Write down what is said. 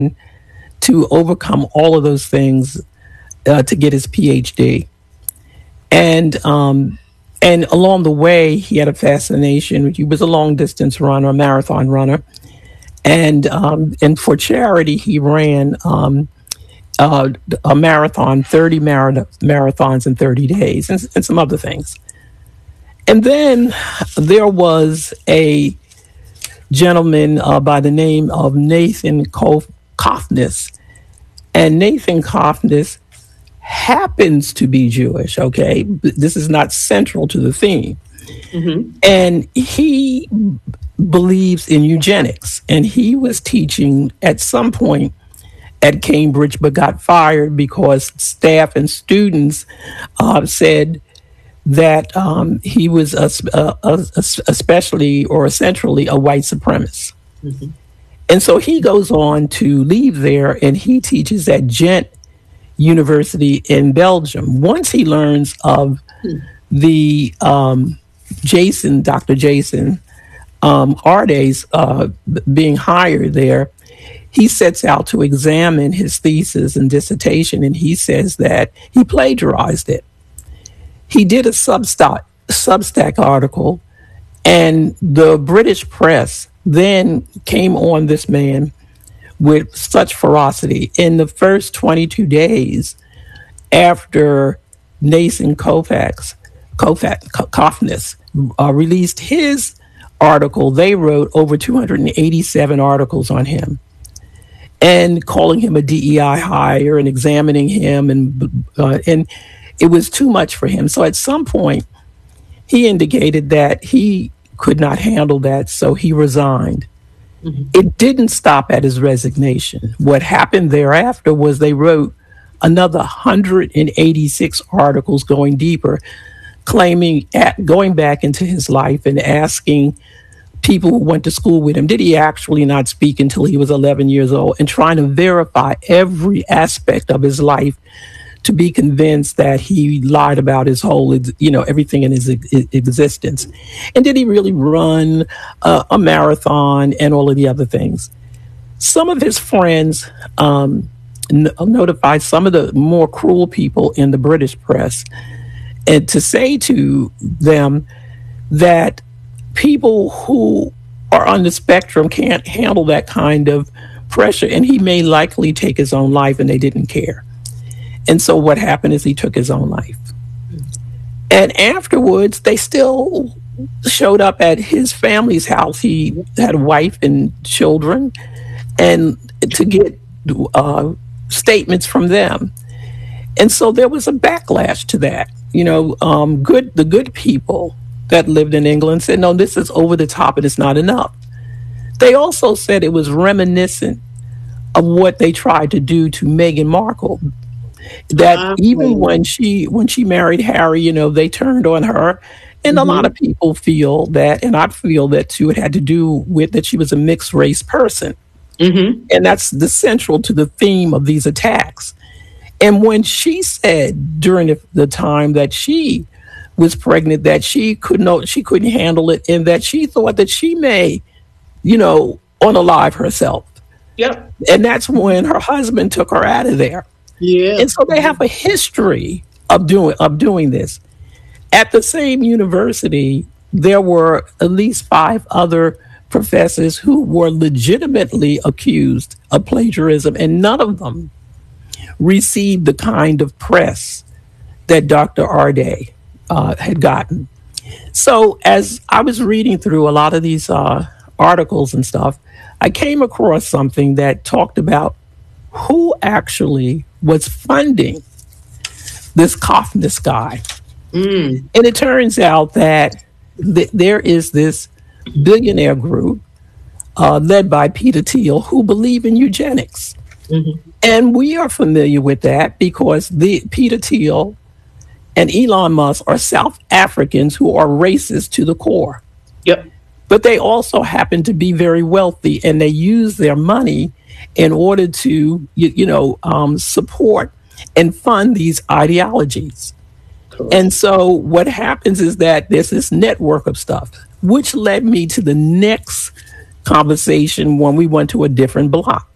to overcome all of those things to get his PhD. And along the way, he had a fascination. He was a long distance runner, a marathon runner, and for charity, he ran a marathon, 30 marathons in 30 days, and some other things. And then there was a gentleman by the name of Nathan Kofnes, and Nathan Kofnes happens to be Jewish, okay? This is not central to the theme. Mm-hmm. And he believes in eugenics. And he was teaching at some point at Cambridge, but got fired because staff and students said that he was especially or essentially a white supremacist. Mm-hmm. And so he goes on to leave there, and he teaches at Ghent University in Belgium. Once he learns of the Dr. Jason Arde's being hired there, he sets out to examine his thesis and dissertation, and he says that he plagiarized it. He did a Substack article, and the British press then came on this man with such ferocity. In the first 22 days after Nathan Kofnes released his article, they wrote over 287 articles on him and calling him a DEI hire and examining him, and it was too much for him. So at some point, he indicated that he could not handle that, so he resigned. Mm-hmm. It didn't stop at his resignation. What happened thereafter was they wrote another 186 articles going deeper, going back into his life and asking people who went to school with him, did he actually not speak until he was 11 years old, and trying to verify every aspect of his life to be convinced that he lied about his whole, everything in his existence. And did he really run a marathon and all of the other things? Some of his friends notified some of the more cruel people in the British press, and to say to them that people who are on the spectrum can't handle that kind of pressure, and he may likely take his own life, and they didn't care. And so what happened is he took his own life. And afterwards, they still showed up at his family's house. He had a wife and children, and to get statements from them. And so there was a backlash to that. The good people that lived in England said, no, this is over the top and it's not enough. They also said it was reminiscent of what they tried to do to Meghan Markle. That even when she married Harry, they turned on her. And a lot of people feel that, and I feel that too, it had to do with that she was a mixed race person. Mm-hmm. And that's the central to the theme of these attacks. And when she said during the time that she was pregnant that she couldn't handle it, and that she thought that she may, unalive herself. Yep. And that's when her husband took her out of there. Yeah. And so they have a history of doing this. At the same university, there were at least 5 other professors who were legitimately accused of plagiarism, and none of them received the kind of press that Dr. Arde had gotten. So as I was reading through a lot of these articles and stuff, I came across something that talked about who actually was funding this Kofnes guy. And it turns out that there is this billionaire group led by Peter Thiel who believe in eugenics. Mm-hmm. And we are familiar with that because Peter Thiel and Elon Musk are South Africans who are racist to the core. Yep. But they also happen to be very wealthy, and they use their money in order to, support and fund these ideologies. Correct. And so what happens is that there's this network of stuff, which led me to the next conversation when we went to a different block.